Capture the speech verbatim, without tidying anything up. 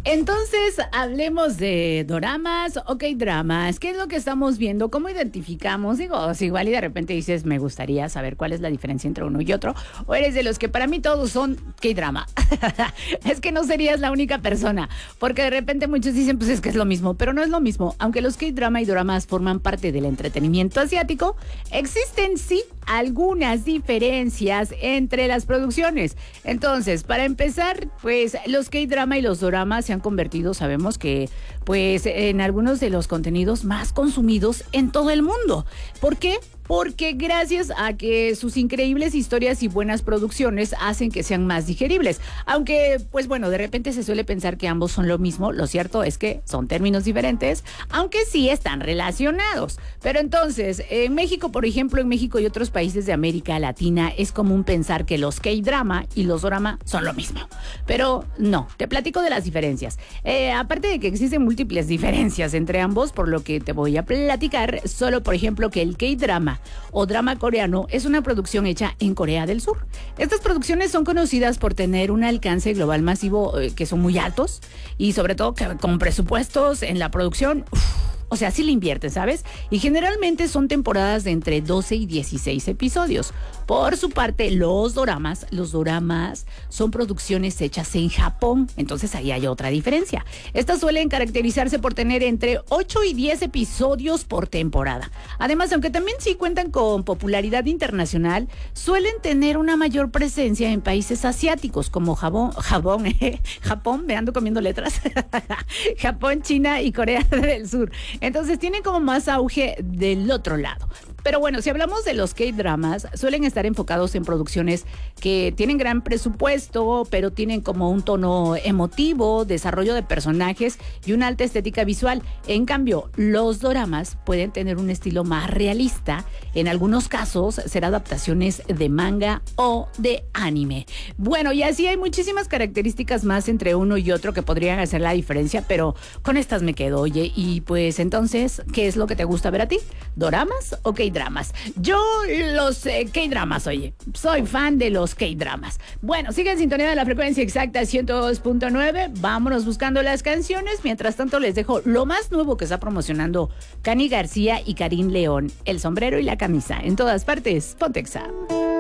Entonces, hablemos de doramas o K-dramas. ¿Qué es lo que estamos viendo? ¿Cómo identificamos? Digo, o sea, igual y de repente dices, me gustaría saber cuál es la diferencia entre uno y otro. O eres de los que para mí todos son K-drama. Es que no serías la única persona. Porque de repente muchos dicen, pues es que es lo mismo. Pero no es lo mismo. Aunque los K-drama y doramas forman parte del entretenimiento asiático, existen sí algunas diferencias entre las producciones. Entonces, para empezar, pues los K-drama y los doramas se han convertido, sabemos que, pues, en algunos de los contenidos más consumidos en todo el mundo. ¿Por qué? Porque gracias a que sus increíbles historias y buenas producciones hacen que sean más digeribles. Aunque, pues bueno, de repente se suele pensar que ambos son lo mismo. Lo cierto es que son términos diferentes, aunque sí están relacionados. Pero entonces, en México, por ejemplo, en México y otros países de América Latina, es común pensar que los K-drama y los dorama son lo mismo. Pero no, te platico de las diferencias. Eh, aparte de que existen múltiples diferencias entre ambos, por lo que te voy a platicar, solo por ejemplo que el K-drama o drama coreano es una producción hecha en Corea del Sur. Estas producciones son conocidas por tener un alcance global masivo eh, que son muy altos y sobre todo que, con presupuestos en la producción. Uf, o sea, sí le invierten, ¿sabes? Y generalmente son temporadas de entre doce y dieciséis episodios. Por su parte, los doramas, los doramas son producciones hechas en Japón. Entonces ahí hay otra diferencia. Estas suelen caracterizarse por tener entre ocho y diez episodios por temporada. Además, aunque también sí cuentan con popularidad internacional, suelen tener una mayor presencia en países asiáticos como Japón, Japón, eh, Japón, me ando comiendo letras, Japón, China y Corea del Sur. Entonces tienen como más auge del otro lado. Pero bueno, si hablamos de los K-dramas, suelen estar enfocados en producciones que tienen gran presupuesto, pero tienen como un tono emotivo, desarrollo de personajes y una alta estética visual. En cambio, los doramas pueden tener un estilo más realista. En algunos casos, ser adaptaciones de manga o de anime. Bueno, y así hay muchísimas características más entre uno y otro que podrían hacer la diferencia, pero con estas me quedo, oye. Y pues entonces, ¿qué es lo que te gusta ver a ti? ¿Doramas o K-dramas? Yo los eh, K-dramas, oye. Soy fan de los K-dramas. Bueno, sigue en sintonía de la frecuencia exacta ciento dos punto nueve. Vámonos buscando las canciones. Mientras tanto, les dejo lo más nuevo que está promocionando Cani García y Karim León. El sombrero y la camisa. En todas partes, Pontexa.